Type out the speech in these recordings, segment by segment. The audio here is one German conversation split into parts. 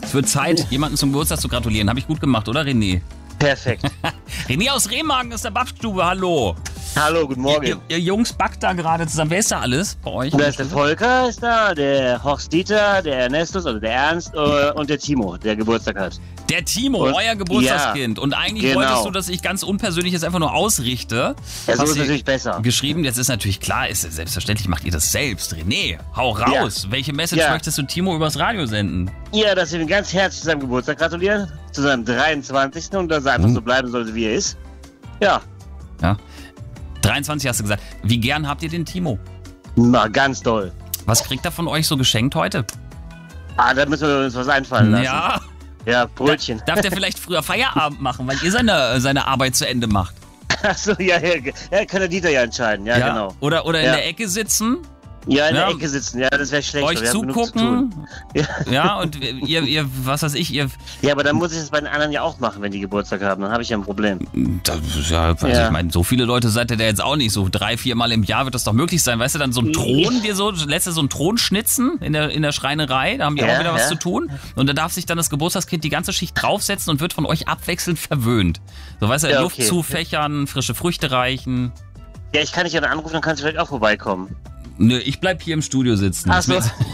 Es wird Zeit, jemanden zum Geburtstag zu gratulieren. Habe ich gut gemacht, oder René? Perfekt. René aus Remagen ist der Backstube, hallo. Hallo, guten Morgen. Ihr Jungs backt da gerade zusammen. Wer ist da alles bei euch? Da ist der Volker, ist da, der Horst Dieter, der Ernestus, also der Ernst und der Timo, der Geburtstag hat. Der Timo, euer Geburtstagskind. Ja, und eigentlich wolltest du, dass ich ganz unpersönlich jetzt einfach nur ausrichte. Ja, so ist natürlich besser. Geschrieben, jetzt ist natürlich klar, selbstverständlich macht ihr das selbst. René, hau raus. Ja. Welche Message möchtest du Timo übers Radio senden? Ja, dass wir ihm ganz herzlich zu seinem Geburtstag gratulieren, zu seinem 23. und dass er einfach so bleiben sollte, wie er ist. Ja. Ja. 23 hast du gesagt. Wie gern habt ihr den Timo? Na, ganz toll. Was kriegt er von euch so geschenkt heute? Da müssen wir uns was einfallen lassen. Ja. Ja, Brötchen. Darf der vielleicht früher Feierabend machen, weil ihr seine Arbeit zu Ende macht? Achso, ja, kann der Dieter ja entscheiden. Ja, genau. Oder in der Ecke sitzen? Ja, in der Ecke sitzen, ja, das wäre schlecht. Euch zugucken. Ja, und ihr, was weiß ich, ihr... Ja, aber dann muss ich das bei den anderen ja auch machen, wenn die Geburtstag haben. Dann habe ich ja ein Problem. Ich meine, so viele Leute seid ihr da jetzt auch nicht. So 3-4 Mal im Jahr wird das doch möglich sein. Weißt du, dann so ein Thron, lässt du so einen Thron schnitzen in der Schreinerei. Da haben die auch wieder was zu tun. Und da darf sich dann das Geburtstagskind die ganze Schicht draufsetzen und wird von euch abwechselnd verwöhnt. So, weißt du, Luft zufächern, frische Früchte reichen. Ja, ich kann dich ja dann anrufen, dann kannst du vielleicht auch vorbeikommen. Nö, ich bleib hier im Studio sitzen. Ach so.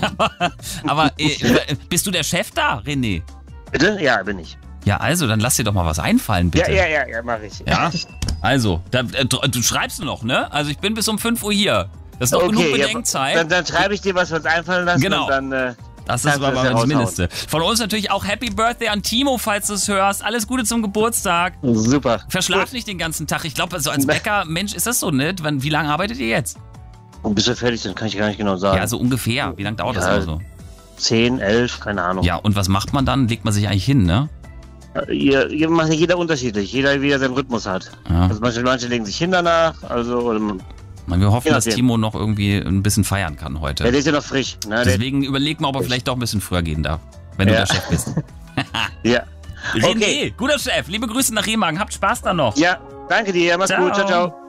aber bist du der Chef da, René? Bitte? Ja, bin ich. Ja, also, dann lass dir doch mal was einfallen, bitte. Ja, mach ich. Ja? Also, du schreibst noch, ne? Also, ich bin bis um 5 Uhr hier. Das ist noch genug Bedenkzeit. Ja, dann schreibe ich dir, was wir uns einfallen lassen. Genau. Und dann, das ist aber das Mindeste. Von uns natürlich auch Happy Birthday an Timo, falls du es hörst. Alles Gute zum Geburtstag. Super. Verschlaf nicht den ganzen Tag. Ich glaube, so als Bäcker, Mensch, ist das so, ne? Wie lange arbeitet ihr jetzt? Und bis wir fertig sind, kann ich gar nicht genau sagen. Ja, so ungefähr. Wie lange dauert das immer so? 10, 11, keine Ahnung. Ja, und was macht man dann? Legt man sich eigentlich hin, ne? Ihr macht ja jeder unterschiedlich. Jeder, wie er seinen Rhythmus hat. Ja. Also manche legen sich hin danach. Wir hoffen, dass Timo noch irgendwie ein bisschen feiern kann heute. Ja, der ist ja noch frisch. Ne? Deswegen überleg mal, ob er vielleicht doch ein bisschen früher gehen darf, wenn du der Chef bist. Ja. René, guter Chef. Liebe Grüße nach Remagen. Habt Spaß da noch. Ja, danke dir. Mach's gut. Ciao, ciao.